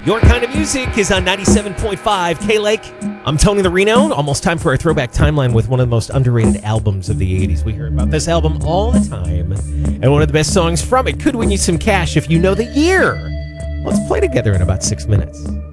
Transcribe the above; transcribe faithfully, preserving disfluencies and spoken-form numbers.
Your Kind of Music is on ninety-seven point five K-Lake. I'm Tony the Reno. Almost time for our throwback timeline with one of the most underrated albums of the eighties. We hear about this album all the time. And one of the best songs from it could win you some cash if you know the year. Let's play together in about six minutes.